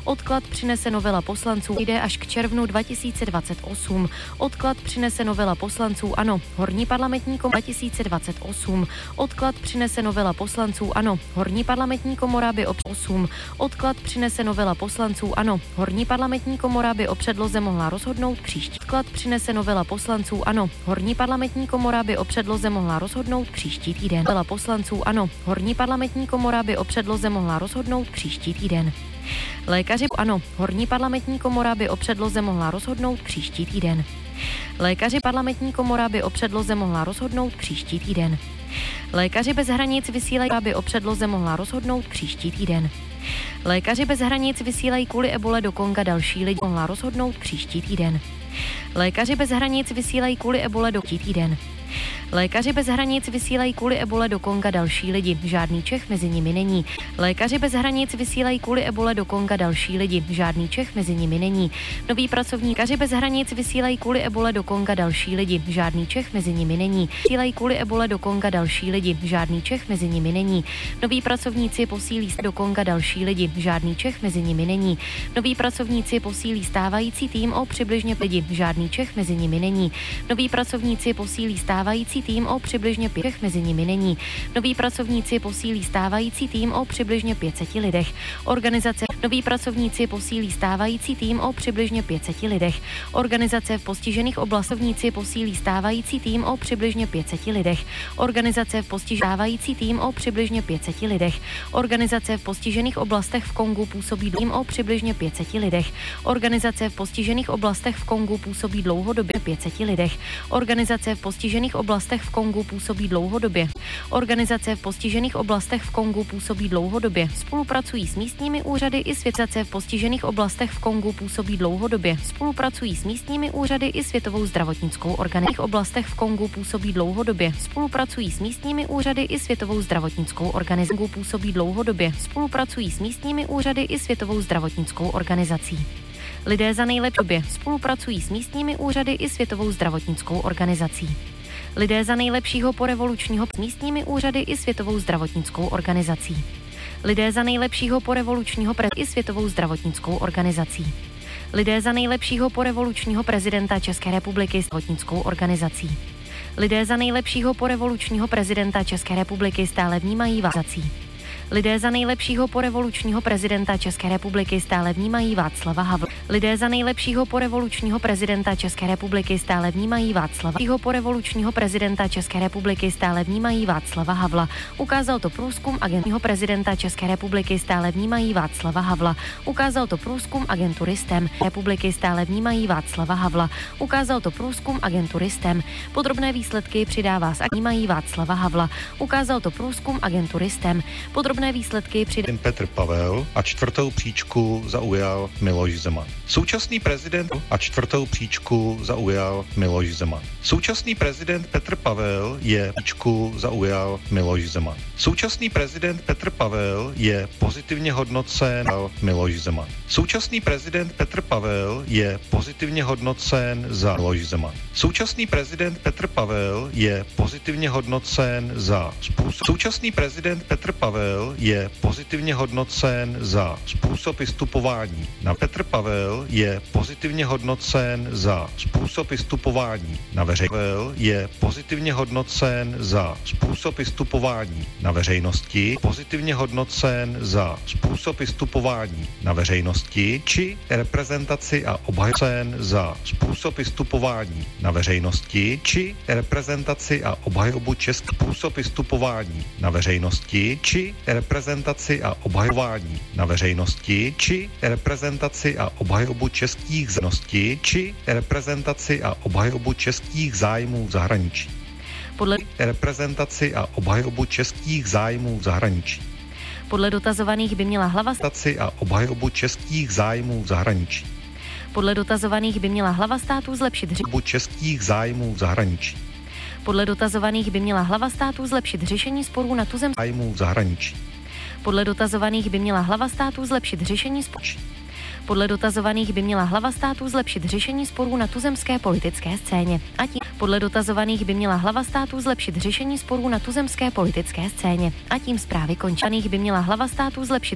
Odklad přinese novela poslanců, jde až k červnu 2028. Odklad přinese novela poslanců ANO. Horní parlamentní komora 2028. Odklad přinese novela poslanců ANO. Horní parlamentní komora by o 8. Odklad přinese novela poslanců ANO. Horní parlamentní komora by o předloze mohla rozhodnout příští. Odklad přinese novela poslanců ANO. Horní parlamentní komora by o předloze mohla rozhodnout příští týden. Novela poslanců ANO. Horní parlamentní komora by o předloze mohla rozhodnout příští týden. Lékaři ANO. Horní parlamentní komora by o předloze mohla rozhodnout příští týden. Lékaři parlamentní komora by o předloze mohla rozhodnout příští týden. Lékaři bez hranic vysílají, aby o předloze mohla rozhodnout příští týden. Lékaři bez hranic vysílají kvůli ebole do Konga další lidi, mohla rozhodnout příští týden. Lékaři bez hranic vysílají kvůli ebole do týden. Lékaři bez hranic vysílají kvůli ebole do Konga další lidi, žádný Čech mezi nimi není. Lékaři bez hranic vysílají kvůli ebole do Konga další lidi, žádný Čech mezi nimi není. Noví pracovníci bez hranic vysílají kvůli ebole do Konga další lidi, žádný Čech mezi nimi není. Vysílají kvůli ebole do Konga další lidi, žádný Čech mezi nimi není. Noví pracovníci posílí do Konga další lidi, žádný Čech mezi nimi není. Noví pracovníci posílí stávající tým o přibližně lidi, žádný Čech mezi nimi není. Noví pracovníci posílí stávající tým o přibližně 5 mezi nimi není. Noví pracovníci posílí stávající tým o přibližně 500 lidech. Organizace noví pracovníci posílí stávající tým o přibližně 500 lidech. Organizace v postižených oblastech posílí stávající tým o přibližně 500 lidech. Organizace v stávající tým o přibližně 500 lidech. Organizace v postižených oblastech v Kongu působí tým o přibližně 500 lidech. Organizace v postižených oblastech v Kongu působí dlouhodobě 500 lidech. Organizace v postižených oblastech v Kongu působí dlouhodobě. Organizace v postižených oblastech v Kongu působí dlouhodobě. Spolupracují s místními úřady i světzace v postižených oblastech v Kongu působí dlouhodobě. Spolupracují s místními úřady i Světovou zdravotnickou organizací. V oblastech v Kongu působí dlouhodobě. Spolupracují s místními úřady i Světovou zdravotnickou organizací. Působí dlouhodobě. Spolupracují s místními úřady i Světovou zdravotnickou organizací. Lidé za nejlepší době spolupracují s místními úřady i Světovou zdravotnickou organizací. Lidé za nejlepšího porevolučního s místními úřady i Světovou zdravotnickou organizací. Lidé za nejlepšího porevolučního i Světovou zdravotnickou organizací. Lidé za nejlepšího porevolučního prezidenta České republiky s zdravotnickou organizací. Lidé za nejlepšího porevolučního prezidenta České republiky stále vnímají vázací. Lidé za nejlepšího porevolučního prezidenta České republiky stále vnímají Václava Havla. Lidé za nejlepšího porevolučního prezidenta České republiky stále vnímají Václava. Porevolučního prezidenta České republiky stále vnímají Václava Havla. Ukázal to průzkum agentního prezidenta České republiky stále vnímají Václava Havla. Ukázal to průzkum agentury STEM. Republiky stále vnímají Václava Havla. Ukázal to průzkum agentury STEM. Podrobné výsledky přidává s vnímají Václava Havla. Ukázal to průzkum agentury STEM. Podrobné výsledky přidává Petr Pavel a 4. příčku zaujal Miloš Zeman. Současný prezident a 4. příčku zaujal Miloš Zeman. Současný prezident Petr Pavel je příčku zaujal Miloš Zeman. Současný prezident Petr Pavel je pozitivně hodnocen Miloš Zeman. Současný prezident Petr Pavel je pozitivně hodnocen za Miloš Zeman. Současný prezident Petr Pavel je pozitivně hodnocen za způsob. Současný prezident Petr Pavel je pozitivně hodnocen za způsob vystupování. Petr Pavel je pozitivně hodnocen za způsob vystupování na veřejnosti. Je pozitivně hodnocen za způsob vystupování na veřejnosti. Pozitivně hodnocen za způsob vystupování na veřejnosti či reprezentaci a obhajcen za způsob vystupování na veřejnosti či reprezentaci a obhajobu českých způsob vystupování na veřejnosti či reprezentaci a obhajování na veřejnosti či reprezentaci a obhajobu českých zností či reprezentaci a obhajobu českých zájmů v zahraničí. Podle reprezentaci a obhajobu českých zájmů v zahraničí. Podle dotazovaných by měla hlava a obhajobu českých zájmů v zahraničí. Podle dotazovaných by měla hlava státu zlepšit českých zájmů v zahraničí. Podle dotazovaných by měla hlava státu zlepšit řešení sporů na tuzemském zájmů v zahraničí. Podle dotazovaných by měla hlava státu zlepšit řešení sporů. Podle dotazovaných by měla hlava státu zlepšit řešení sporů na tuzemské politické scéně. A tím podle dotazovaných by měla hlava státu zlepšit řešení sporů na tuzemské politické scéně. A tím zprávy končaných by měla hlava státu zlepšit